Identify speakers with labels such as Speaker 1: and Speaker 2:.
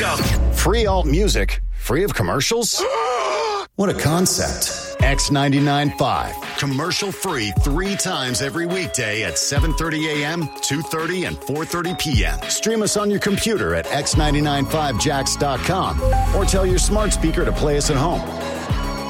Speaker 1: Welcome.
Speaker 2: Free alt music, free of commercials? What a concept. X99.5. Commercial free 3 times every weekday at 7:30 a.m., 2:30, and 4:30 p.m. Stream us on your computer at x995jax.com or tell your smart speaker to play us at home.